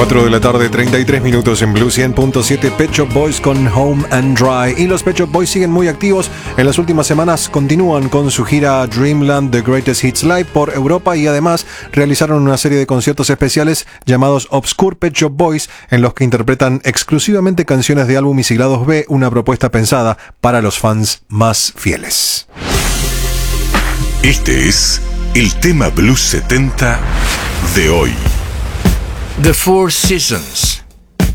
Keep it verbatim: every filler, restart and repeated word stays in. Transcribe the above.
cuatro de la tarde, treinta y tres minutos en Blue cien punto siete. Pet Shop Boys con Home and Dry. Y los Pet Shop Boys siguen muy activos. En las últimas semanas continúan con su gira Dreamland The Greatest Hits Live por Europa y además realizaron una serie de conciertos especiales llamados Obscure Pet Shop Boys, en los que interpretan exclusivamente canciones de álbum y siglados B, una propuesta pensada para los fans más fieles. Este es el tema Blues setenta de hoy. The Four Seasons.